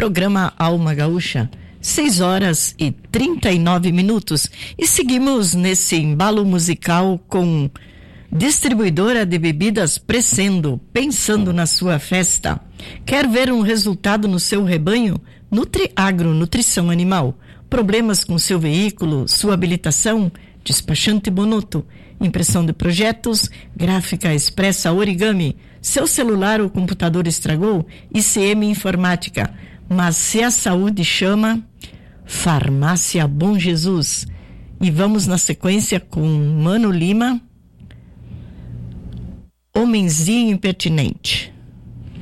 programa Alma Gaúcha, 6h39. E seguimos nesse embalo musical com distribuidora de bebidas Pressendo, pensando na sua festa. Quer ver um resultado no seu rebanho? Nutriagro, nutrição animal. Problemas com seu veículo, sua habilitação? Despachante Bonotto. Impressão de projetos, gráfica expressa, origami. Seu celular ou computador estragou? ICM Informática. Mas se a saúde chama, Farmácia Bom Jesus. E vamos na sequência com Mano Lima, Homenzinho Impertinente.